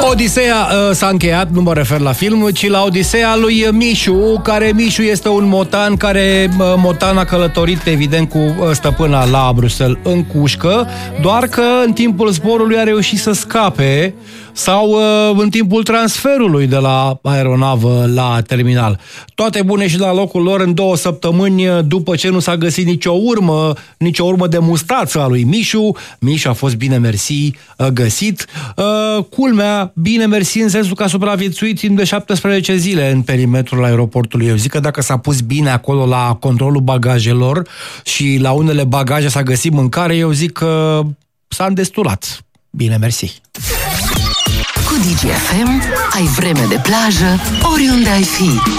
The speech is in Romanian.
Odiseea s-a încheiat, nu mă refer la film, ci la Odiseea lui Mișu, care Mișu este un motan care motan a călătorit evident cu stăpâna la Bruxelles în cușcă, doar că în timpul zborului a reușit să scape sau în timpul transferului de la aeronavă la terminal. Toate bune și la locul lor în 2 săptămâni după ce nu s-a găsit nicio urmă de mustață a lui Mișu. Mișu a fost bine mersi găsit. Culmea, bine mersi în sensul că a supraviețuit timp de 17 zile în perimetrul aeroportului. Eu zic că dacă s-a pus bine acolo la controlul bagajelor și la unele bagaje s-a găsit mâncare, eu zic că s-a îndestulat. Bine mersi. Cu DGFM ai vreme de plajă oriunde ai fi.